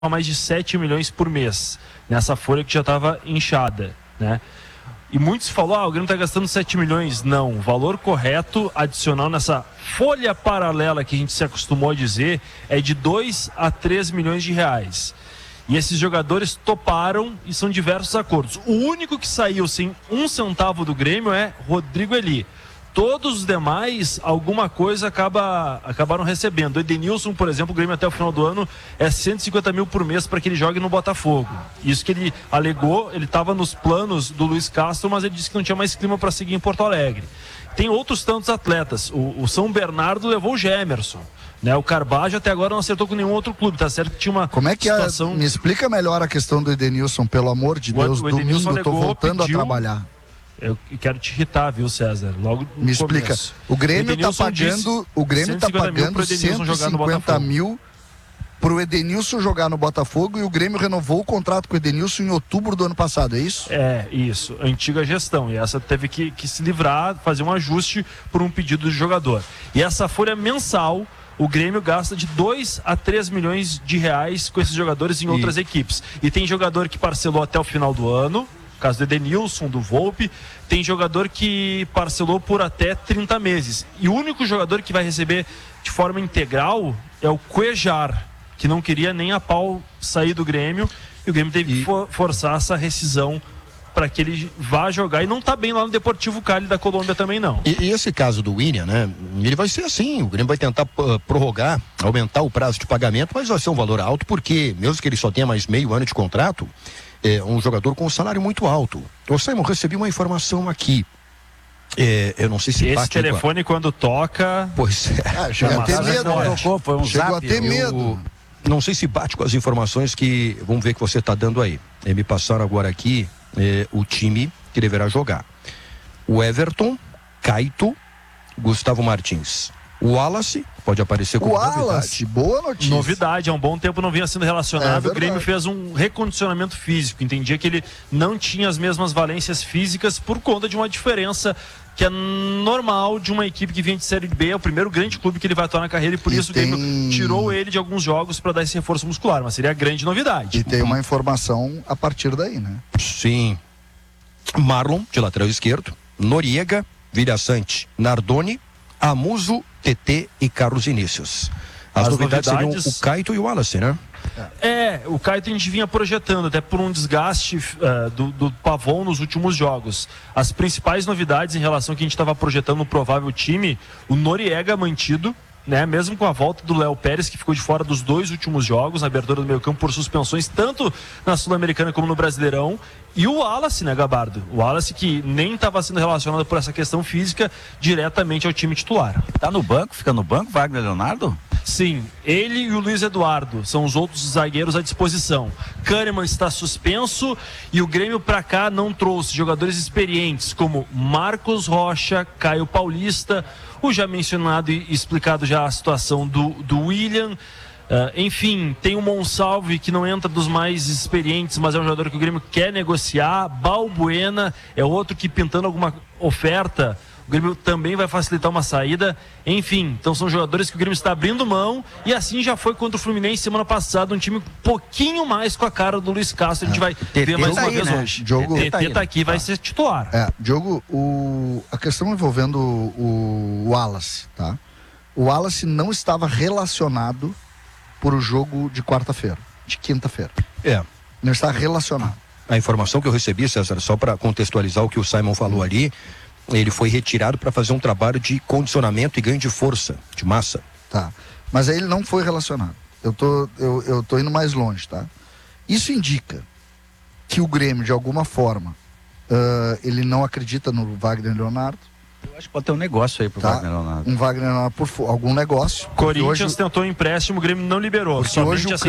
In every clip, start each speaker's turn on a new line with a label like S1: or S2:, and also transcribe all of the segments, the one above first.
S1: mais de 7 milhões por mês, nessa folha que já estava inchada, né? E muitos falaram, o Grêmio está gastando 7 milhões. Não, o valor correto adicional nessa folha paralela que a gente se acostumou a dizer é de 2 a 3 milhões de reais. E esses jogadores toparam e são diversos acordos. O único que saiu sem um centavo do Grêmio é Rodrigo Eli. Todos os demais, alguma coisa acabaram recebendo. O Edenilson, por exemplo, o Grêmio até o final do ano é 150 mil por mês para que ele jogue no Botafogo. Isso que ele alegou, ele estava nos planos do Luiz Castro, mas ele disse que não tinha mais clima para seguir em Porto Alegre. Tem outros tantos atletas. O São Bernardo levou o Gemerson, né? O Carbajo até agora não acertou com nenhum outro clube, tá certo que tinha uma
S2: Como é que situação... Me explica melhor a questão do Edenilson, pelo amor de Deus.
S1: Domingo eu tô
S2: voltando a trabalhar.
S1: Eu quero te irritar, viu, César? Logo no
S2: Me explica.
S1: Começo.
S2: O Grêmio está pagando 150 mil para o Edenilson jogar no Botafogo e o Grêmio renovou o contrato com o Edenilson em outubro do ano passado, é isso?
S1: É, isso. Antiga gestão. E essa teve que se livrar, fazer um ajuste por um pedido do jogador. E essa folha mensal, o Grêmio gasta de 2 a 3 milhões de reais com esses jogadores em outras equipes. E tem jogador que parcelou até o final do ano, caso do Edenilson, do Volpe, tem jogador que parcelou por até 30 meses. E o único jogador que vai receber de forma integral é o Cuejar, que não queria nem a pau sair do Grêmio, e o Grêmio teve que forçar essa rescisão para que ele vá jogar, e não está bem lá no Deportivo Cali da Colômbia também não.
S3: E esse caso do William, né, ele vai ser assim, o Grêmio vai tentar prorrogar, aumentar o prazo de pagamento, mas vai ser um valor alto, porque mesmo que ele só tenha mais meio ano de contrato, é um jogador com um salário muito alto. Ô Simon, recebi uma informação aqui. Eu não sei se
S1: esse telefone quando toca...
S3: Pois é.
S2: Chegou a ter medo.
S4: Foi um
S2: chegou a ter medo.
S3: Não sei se bate com as informações que... Vamos ver que você está dando aí. Me passaram agora aqui o time que deverá jogar. O Everton, Caito, Gustavo Martins. O Wallace pode aparecer como
S2: novidade. Boa notícia.
S1: Novidade, há um bom tempo não vinha sendo relacionado. O Grêmio fez um recondicionamento físico. Entendia que ele não tinha as mesmas valências físicas por conta de uma diferença que é normal de uma equipe que vinha de Série B. É o primeiro grande clube que ele vai atuar na carreira e por isso o Grêmio tirou ele de alguns jogos para dar esse reforço muscular. Mas seria a grande novidade.
S2: E tem uma informação a partir daí, né?
S3: Sim. Marlon, de lateral esquerdo. Noriega, Vilhaçante, Nardoni, Amuso, TT e Carlos Inícios. As novidades seriam o Caito e o Wallace, né?
S1: O Caito a gente vinha projetando, até por um desgaste do Pavon nos últimos jogos. As principais novidades em relação ao que a gente estava projetando no provável time, o Noriega mantido, né? Mesmo com a volta do Léo Pérez, que ficou de fora dos 2 últimos jogos, na abertura do meio-campo por suspensões, tanto na Sul-Americana como no Brasileirão. E o Wallace, né, Gabardo? O Wallace que nem estava sendo relacionado por essa questão física diretamente ao time titular.
S4: Tá no banco? Fica no banco, Wagner Leonardo?
S1: Sim, ele e o Luiz Eduardo são os outros zagueiros à disposição. Kahneman está suspenso e o Grêmio para cá não trouxe jogadores experientes como Marcos Rocha, Caio Paulista, o já mencionado e explicado já a situação do William. Enfim, tem o Monsalve que não entra dos mais experientes, mas é um jogador que o Grêmio quer negociar. Balbuena é outro que, pintando alguma oferta, o Grêmio também vai facilitar uma saída. Enfim, então são jogadores que o Grêmio está abrindo mão, e assim já foi contra o Fluminense semana passada, um time um pouquinho mais com a cara do Luiz Castro. A gente vai ver mais uma vez hoje.
S2: Diogo,
S1: TT tá aqui, vai ser titular.
S2: Diogo, a questão envolvendo o Wallace, tá? O Wallace não estava relacionado por o jogo de quarta-feira, de quinta-feira. Não está relacionado.
S3: A informação que eu recebi, César, só para contextualizar o que o Simon falou ali, ele foi retirado para fazer um trabalho de condicionamento e ganho de força, de massa.
S2: Tá, mas aí ele não foi relacionado. Eu tô indo mais longe, tá? Isso indica que o Grêmio, de alguma forma, ele não acredita no Wagner Leonardo.
S4: Eu acho que pode ter um negócio aí pro Wagner Leonardo.
S2: Um Wagner Leonardo por algum negócio.
S1: Corinthians tentou um empréstimo, o Grêmio não liberou.
S2: Porque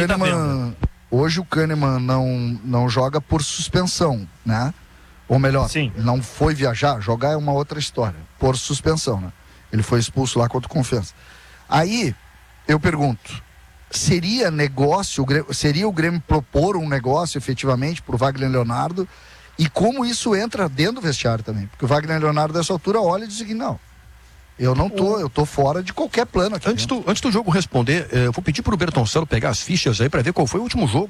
S2: hoje o Kahneman não joga por suspensão, né? Ou melhor,
S1: Sim.
S2: Ele não foi viajar, jogar é uma outra história, por suspensão, né? Ele foi expulso lá contra o Confiança. Aí, eu pergunto, seria o Grêmio propor um negócio efetivamente pro Wagner Leonardo? E como isso entra dentro do vestiário também? Porque o Wagner Leonardo, dessa altura, olha e diz que não. Eu não tô, eu tô fora de qualquer plano aqui.
S3: Antes do jogo responder, eu vou pedir pro Bertoncello pegar as fichas aí para ver qual foi o último jogo